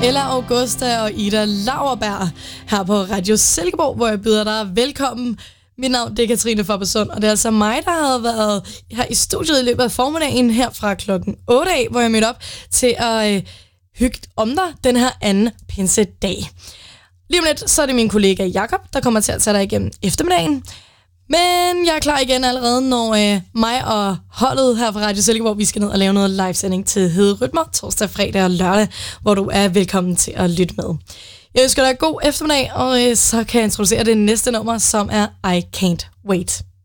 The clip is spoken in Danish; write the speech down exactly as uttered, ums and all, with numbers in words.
Ella Augusta og Ida Lauerberg her på Radio Silkeborg, hvor jeg byder dig velkommen. Mit navn det er Katrine Forbesund, og det er altså mig, der har været her i studiet i løbet af formiddagen her fra klokken otte af, hvor jeg mødte op til at øh, hygge om dig den her anden pinsedag. Lige om lidt, så er det min kollega Jakob, der kommer til at tage dig igennem eftermiddagen. Men jeg er klar igen allerede, når øh, mig og holdet her fra Radio Silkeborg, vi skal ned og lave noget livesending til Hede Rytmer torsdag, fredag og lørdag, hvor du er velkommen til at lytte med. Jeg ønsker dig god eftermiddag, og øh, så kan jeg introducere det næste nummer, som er I Can't Wait.